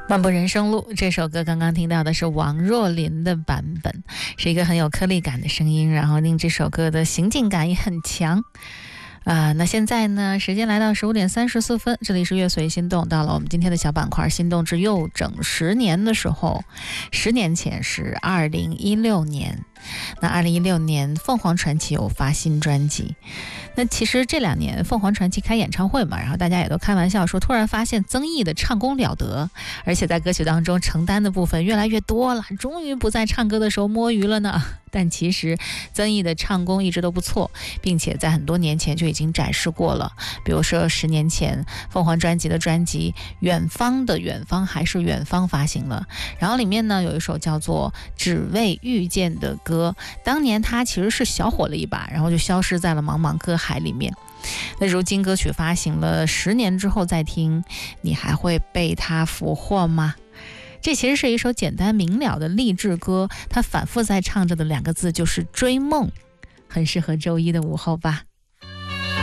漫步人生路这首歌刚刚听到的是王若琳的版本，是一个很有颗粒感的声音，然后令这首歌的行进感也很强。那现在呢，时间来到15点34分，这里是乐随心动，到了我们今天的小板块心动之又整10年的时候，10年前是2016年。那2016年凤凰传奇有发新专辑，那其实这2年凤凰传奇开演唱会嘛，然后大家也都开玩笑说，突然发现曾毅的唱功了得，而且在歌曲当中承担的部分越来越多了，终于不在唱歌的时候摸鱼了呢。但其实曾毅的唱功一直都不错，并且在很多年前就已经展示过了，比如说10年前凤凰专辑的专辑远方的远方还是远方发行了，然后里面呢有一首叫做只为遇见的歌，当年他其实是小火了一把，然后就消失在了茫茫歌海里面。那如今歌曲发行了10年之后再听，你还会被他俘获吗？这其实是一首简单明了的励志歌，它反复在唱着的2个字就是追梦，很适合周一的午后吧。